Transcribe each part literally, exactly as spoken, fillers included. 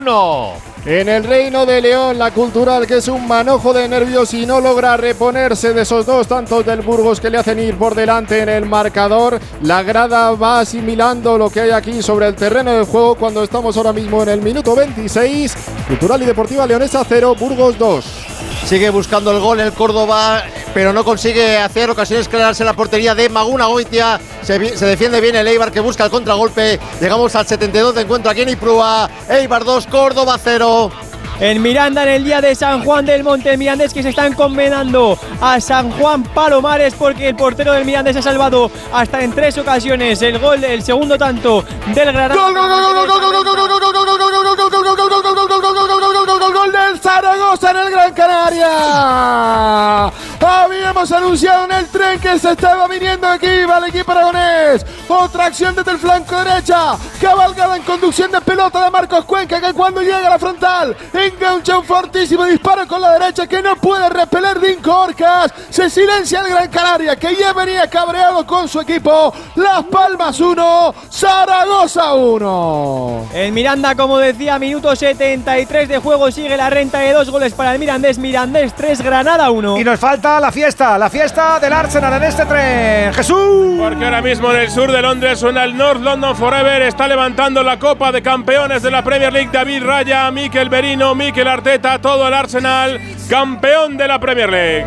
No. En el Reino de León, la Cultural, que es un manojo de nervios y no logra reponerse de esos dos tantos del Burgos que le hacen ir por delante en el marcador. La grada va asimilando lo que hay aquí sobre el terreno del juego cuando estamos ahora mismo en el minuto veintiséis. Cultural y Deportiva Leonesa cero, Burgos dos. Sigue buscando el gol el Córdoba, pero no consigue hacer ocasiones claras en la portería de Maguna Goitia. Se, se defiende bien el Eibar, que busca el contragolpe. Llegamos al setenta y dos de encuentro aquí en Ipurúa. Eibar dos, Córdoba cero. En Miranda, en el día de San Juan del Monte, el Mirandés que se están condenando a San Juan Palomares porque el portero del Mirandés ha salvado hasta en tres ocasiones el gol, el segundo tanto del Granada. ¡Gol, gol, gol, gol, gol, gol, gol, gol, gol, gol, gol, gol, gol, gol, gol, gol, gol del Zaragoza en el Gran Canaria! Habíamos anunciado en el tren que se estaba viniendo aquí, va el equipo aragonés. Otra acción desde el flanco derecha, cabalgada en conducción de pelota de Marcos Cuenca, que cuando llega a la frontal engancha un fortísimo disparo con la derecha que no puede repeler Dinko Orcas. Se silencia el Gran Canaria, que ya venía cabreado con su equipo. Las Palmas uno, Zaragoza uno. El Miranda, como decía, minuto setenta y tres de juego, sigue la renta de dos goles para el Mirandés. Mirandés tres, Granada uno. Y nos falta la fiesta, la fiesta del Arsenal en este tren. ¡Jesús! Porque ahora mismo en el sur de Londres suena el North London Forever. Está levantando la Copa de Campeones de la Premier League David Raya, Mikel Merino, Mikel Arteta, todo el Arsenal, campeón de la Premier League.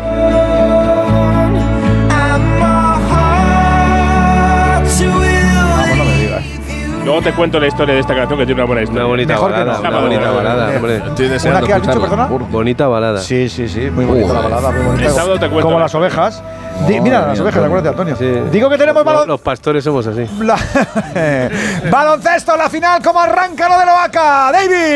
Luego te cuento la historia de esta canción, que tiene una buena historia. Una bonita Mejor balada, que no. una bonita balada, hombre. Estoy deseando ¿Una que has dicho, perdona? Bonita balada. Sí, sí, sí, muy bonita uh, la balada, muy bonita. El sábado te cuento. Como las ovejas. Di, mira, las ovejas, acuérdate, Antonio. Sí. Digo que tenemos balón. Los pastores somos así. La... Baloncesto, la final, ¿cómo arranca lo de Loaca?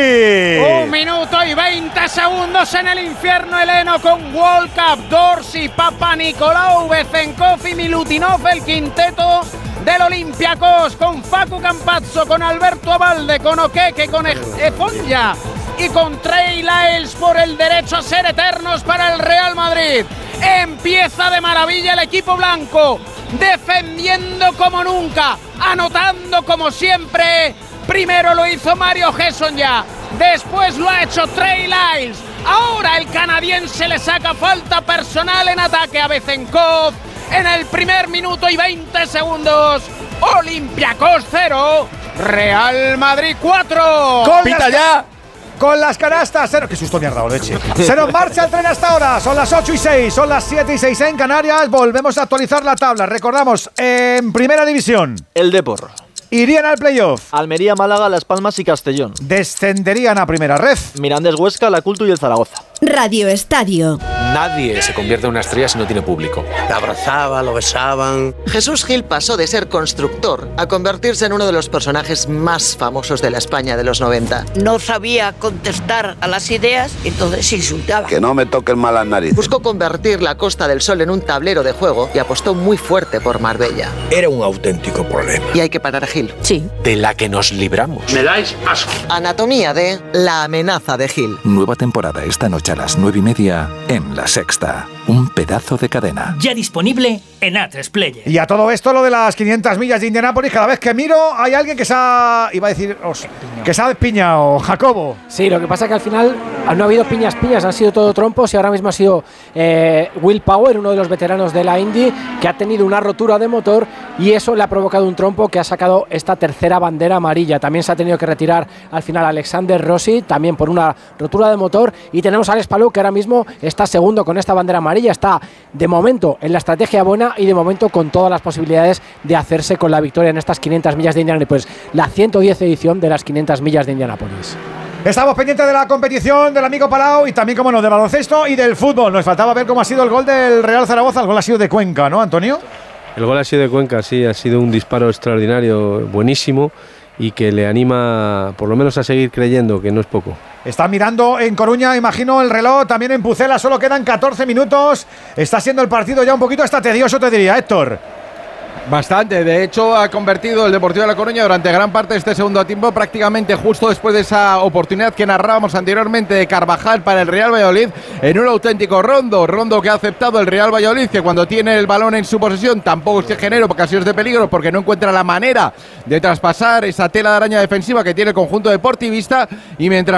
David. Un minuto y veinte segundos en el infierno heleno con World Cup, Dorsey, Papa Nicolau, Bezenkov y Milutinov, el quinteto del Olympiacos, con Facu Campazzo, con Alberto Abalde, con Okeke, con Efonja y con Trey Lyles por el derecho a ser eternos para el Real Madrid. Empieza de maravilla el equipo blanco, defendiendo como nunca, anotando como siempre. Primero lo hizo Mario Hesonja, después lo ha hecho Trey Lyles. Ahora el canadiense le saca falta personal en ataque a Bezenkov. En el primer minuto y veinte segundos, Olympiacos cero, Real Madrid cuatro. ¡Pita ya! Con las canastas, cero. Qué susto me ha dado, leche. Cero en marcha el tren hasta ahora. Son las ocho y seis, son las siete y seis en Canarias. Volvemos a actualizar la tabla. Recordamos, en primera división, el Depor. Irían al playoff. Almería, Málaga, Las Palmas y Castellón. Descenderían a primera red. Mirandés, Huesca, La Cultu y el Zaragoza. Radio Estadio. Nadie se convierte en una estrella si no tiene público. Lo abrazaban, lo besaban. Jesús Gil pasó de ser constructor a convertirse en uno de los personajes más famosos de la España de los noventa. No sabía contestar a las ideas, entonces insultaba. Que no me toquen mal las narices. Buscó convertir la Costa del Sol en un tablero de juego y apostó muy fuerte por Marbella. Era un auténtico problema. Y hay que parar a Gil. Sí. De la que nos libramos. Me dais asco. Anatomía de La amenaza de Gil. Nueva temporada esta noche a las nueve y media en La Sexta. Un pedazo de cadena. Ya disponible en A tres Player. Y a todo esto, lo de las quinientas millas de Indianápolis, cada vez que miro hay alguien que se ha... Iba a decir... Os, que se ha despiñado, Jacobo. Sí, lo que pasa es que al final no ha habido piñas piñas, han sido todo trompos y ahora mismo ha sido eh, Will Power, uno de los veteranos de la Indy, que ha tenido una rotura de motor y eso le ha provocado un trompo que ha sacado esta tercera bandera amarilla. También se ha tenido que retirar al final Alexander Rossi, también por una rotura de motor, y tenemos a Alex Palou, que ahora mismo está segundo con esta bandera amarilla, está de momento en la estrategia buena y de momento con todas las posibilidades de hacerse con la victoria en estas quinientas millas de Indianápolis, la ciento diez edición de las quinientas millas de Indianápolis. Estamos pendientes de la competición del amigo Palau y también, como no, del baloncesto y del fútbol. Nos faltaba ver cómo ha sido el gol del Real Zaragoza. El gol ha sido de Cuenca, ¿no, Antonio? El gol ha sido de Cuenca, sí, ha sido un disparo extraordinario, buenísimo, y que le anima por lo menos a seguir creyendo, que no es poco. Está mirando en Coruña, imagino, el reloj, también en Pucela, solo quedan catorce minutos. Está siendo el partido ya un poquito hasta tedioso, te diría, Héctor. Bastante, de hecho ha convertido el Deportivo de La Coruña durante gran parte de este segundo tiempo, prácticamente justo después de esa oportunidad que narrábamos anteriormente de Carvajal para el Real Valladolid, en un auténtico rondo, rondo que ha aceptado el Real Valladolid, que cuando tiene el balón en su posesión tampoco se genera ocasiones de peligro porque no encuentra la manera de traspasar esa tela de araña defensiva que tiene el conjunto deportivista, y mientras